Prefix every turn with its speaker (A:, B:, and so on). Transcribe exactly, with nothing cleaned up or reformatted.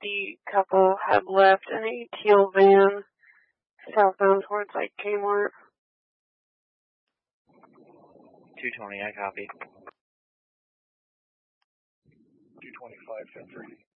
A: the couple had left in a teal van southbound towards, like, Kmart.
B: two twenty, I copy.
C: two twenty-five, ten thirty.